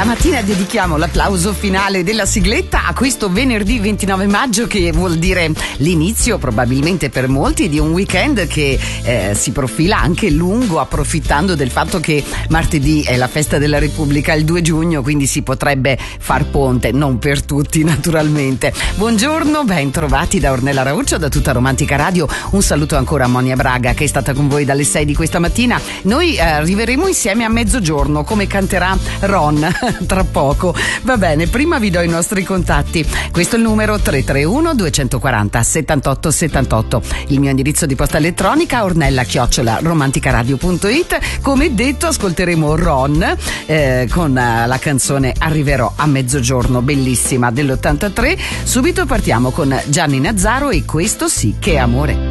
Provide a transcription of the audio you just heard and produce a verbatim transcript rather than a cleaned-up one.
Stamattina dedichiamo l'applauso finale della sigletta a questo venerdì ventinove maggio, che vuol dire l'inizio probabilmente per molti di un weekend che eh, si profila anche lungo, approfittando del fatto che martedì è la festa della Repubblica, il due giugno, quindi si potrebbe far ponte, non per tutti naturalmente. Buongiorno, ben trovati da Ornella Rauccio, da tutta Romantica Radio. Un saluto ancora a Monia Braga, che è stata con voi dalle sei di questa mattina. Noi eh, arriveremo insieme a mezzogiorno, come canterà Ron tra poco. Va bene, prima vi do i nostri contatti. Questo è il numero tre tre uno due quattro zero settantotto settantotto. Il mio indirizzo di posta elettronica ornella chiocciola romanticaradio punto it. Come detto, ascolteremo Ron eh, con uh, la canzone Arriverò a mezzogiorno, bellissima, dell'ottantatré. Subito partiamo con Gianni Nazzaro e Questo sì che è amore.